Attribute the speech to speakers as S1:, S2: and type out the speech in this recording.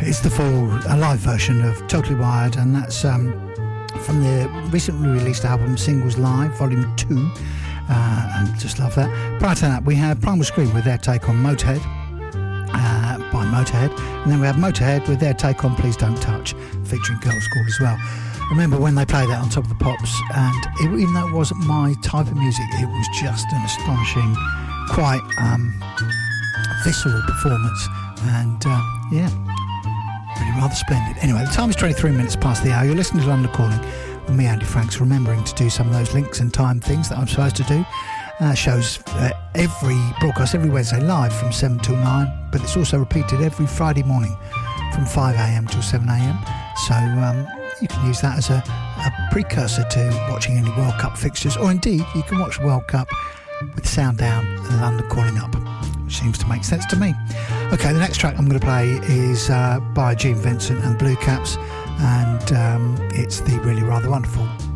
S1: It's the full live version of Totally Wired, and that's from the recently released album Singles Live Volume 2, and just love that. Prior to that we had Primal Scream with their take on Motorhead, by Motorhead, and then we have Motorhead with their take on Please Don't Touch, featuring Girls School as well. Remember when they played that on Top of the Pops, and even though it wasn't my type of music, it was just an astonishing, quite visceral performance, and yeah, really rather splendid. Anyway, the time is 23 minutes past the hour. You're listening to London Calling with me, Andy Franks, remembering to do some of those links and time things that I'm supposed to do. Shows every broadcast every Wednesday live from 7 till 9, but it's also repeated every Friday morning from 5am till 7am, so you can use that as a precursor to watching any World Cup fixtures, or indeed you can watch World Cup with sound down and London Calling up, which seems to make sense to me. Okay, the next track I'm going to play is by Gene Vincent and the Blue Caps, and it's the Really Rather Wonderful.